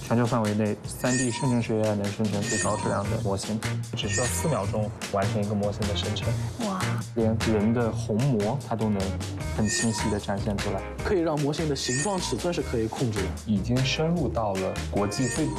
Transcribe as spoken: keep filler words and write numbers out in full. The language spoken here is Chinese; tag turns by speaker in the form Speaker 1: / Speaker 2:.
Speaker 1: 全球范围内 三 D 生成式 A I 能生成最高质量的模型，只需要四秒钟完成一个模型的生成。哇！连人的虹膜它都能很清晰地展现出来，
Speaker 2: 可以让模型的形状尺寸是可以控制的，
Speaker 1: 已经深入到了国际最